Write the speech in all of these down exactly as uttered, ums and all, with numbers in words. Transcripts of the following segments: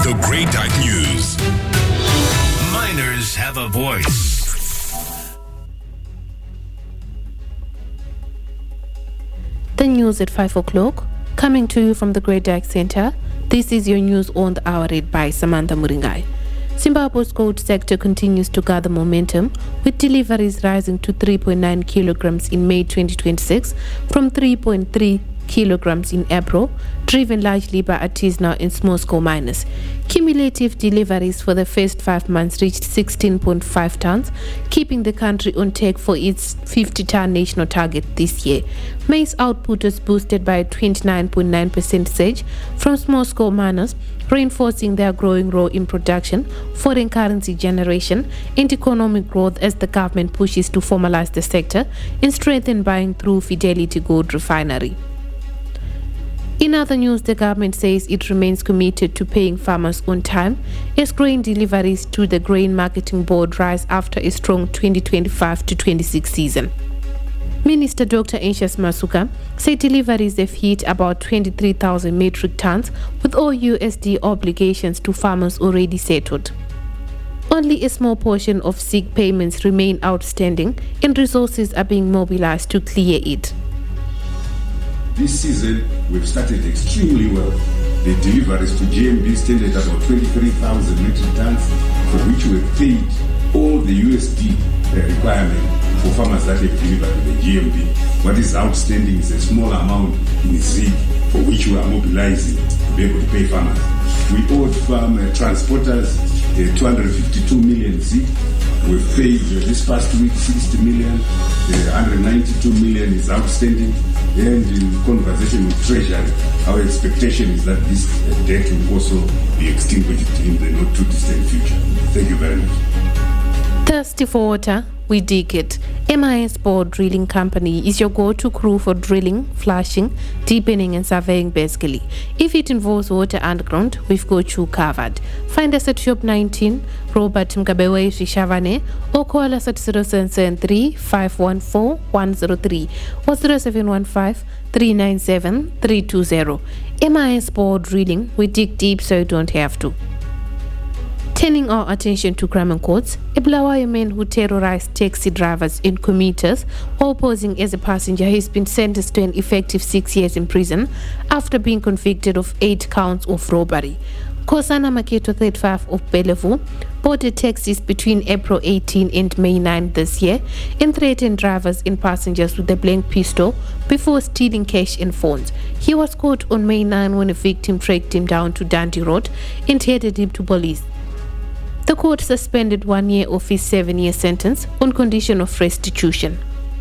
The Great Dyke News. Miners have a voice. The news at five o'clock, coming to you from the Great Dyke Center. This is your news on the hour read by Samantha Muringai. Zimbabwe's gold sector continues to gather momentum, with deliveries rising to three point nine kilograms in May twenty twenty-six from three point three kilograms in April, driven largely by artisanal and small-scale miners. Cumulative deliveries for the first five months reached sixteen point five tons, keeping the country on track for its fifty-ton national target this year. Maize output was boosted by a twenty-nine point nine percent surge from small-scale miners, reinforcing their growing role in production, foreign currency generation, and economic growth as the government pushes to formalize the sector and strengthen buying through Fidelity Gold Refinery. In other news, the government says it remains committed to paying farmers on time as grain deliveries to the Grain Marketing Board rise after a strong twenty twenty-five to twenty-six season. Minister Doctor Anxious Masuka said deliveries have hit about twenty-three thousand metric tons, with all U S D obligations to farmers already settled. Only a small portion of sick payments remain outstanding, and resources are being mobilized to clear it. This season, we've started extremely well. The deliveries to G M B stand at about twenty-three thousand metric tons, for which we've paid all the U S D requirement for farmers that have delivered to the G M B. What is outstanding is a small amount in Z, for which we are mobilizing to be able to pay farmers. We owed farm uh, transporters uh, two hundred fifty-two million Z. We've paid uh, this past week sixty million. Uh, one hundred ninety-two million is outstanding. And in conversation with Treasury, our expectation is that this uh, debt will also be extinguished in the not too distant future. Thank you very much. Thirsty for water? We dig it. M I S Board Drilling Company is your go-to crew for drilling, flushing, deepening and surveying basically. If it involves water underground, we've got you covered. Find us at Shop nineteen, Robert Mgabewe Shishavane, or call us at zero seven seven three, five one four, one zero three or zero seven one five, three nine seven, three two zero. M I S Board Drilling, we dig deep so you don't have to. Turning our attention to crime and courts, a Bulawayo man who terrorized taxi drivers and commuters while posing as a passenger has been sentenced to an effective six years in prison after being convicted of eight counts of robbery. Kosana Maketo, thirty-five of Bellevue, boarded taxis between April eighteenth and May ninth this year and threatened drivers and passengers with a blank pistol before stealing cash and phones. He was caught on May ninth when a victim tracked him down to Dundee Road and headed him to police. The court suspended one year of his seven-year sentence on condition of restitution.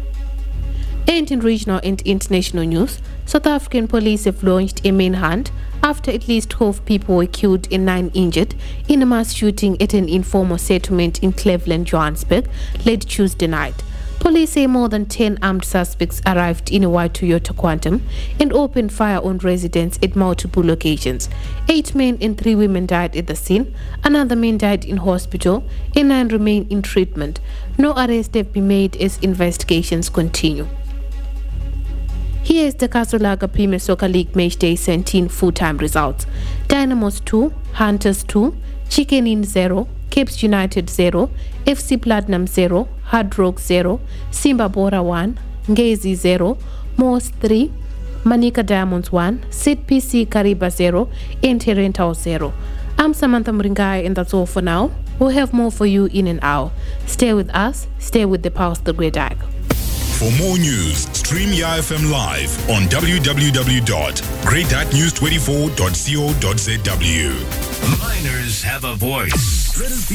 And in regional and international news, South African police have launched a manhunt after at least twelve people were killed and nine injured in a mass shooting at an informal settlement in Cleveland, Johannesburg, late Tuesday night. Police say more than ten armed suspects arrived in a white Toyota Quantum and opened fire on residents at multiple locations. Eight men and three women died at the scene. Another man died in hospital and nine remain in treatment. No arrests have been made as investigations continue. Here is the Kasolaga Premier Soccer League Match Day seventeen full-time results. Dynamos two, Hunters two, Chicken Inn zero, Capes United zero, F C Platinum zero, Hard Rock zero, Simba Bora one, Ngezi zero, Moss three, Manika Diamonds one, Sid P C Kariba zero, and Terrental zero. I'm Samantha Muringai and that's all for now. We'll have more for you in an hour. Stay with us, stay with the Pulse the Great Dyke. For more news, stream Y F M live on w w w dot great dyke news twenty-four dot co dot z w. Miners have a voice.